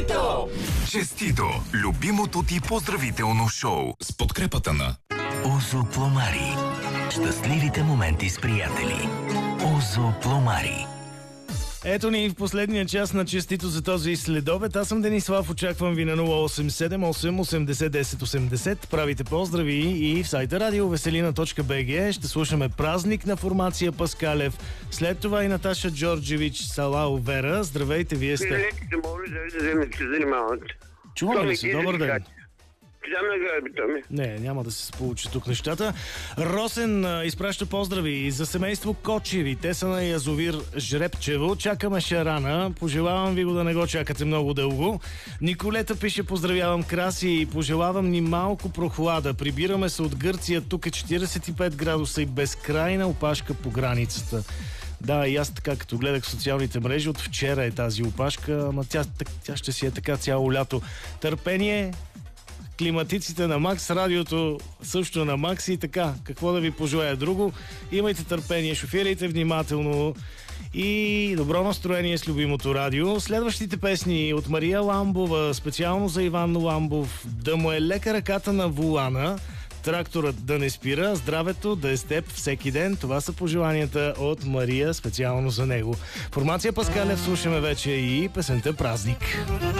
Честито! Честито! Любимото ти поздравително шоу с подкрепата на Озо Пломари. Щастливите моменти с приятели. Озо Пломари. Ето ни в последния час на Честито за този следобед. Аз съм Денислав, очаквам ви на 0878 80 10 80. Правите поздрави и в сайта радиовеселина.bg. Ще слушаме Празник на формация Паскалев. След това и Наташа Джорджевич Салао Вера. Здравейте, вие сте. Леките моли да се занимават. Чуваме ли се? Добър ден. Не. Няма да се получи тук нещата. Росен изпраща поздрави за семейство Кочеви. Те са на язовир Жребчево. Чакаме шарана. Пожелавам ви го да не го чакате много дълго. Николета пише: поздравявам Краси и пожелавам ни малко прохлада. Прибираме се от Гърция. Тук е 45 градуса и безкрайна опашка по границата. Да, и аз така, като гледах в социалните мрежи, от вчера е тази опашка, ама тя ще си е така цяло лято. Търпение, климатиците на Макс, радиото също на Макс и така. Какво да ви пожелая друго? Имайте търпение, шофирайте внимателно и добро настроение с любимото радио. Следващите песни от Мария Ламбова, специално за Иван Ламбов. Да му е лека ръката на волана, тракторът да не спира, здравето да е с теб всеки ден. Това са пожеланията от Мария специално за него. Формация Паскалев, слушаме вече и песента Празник.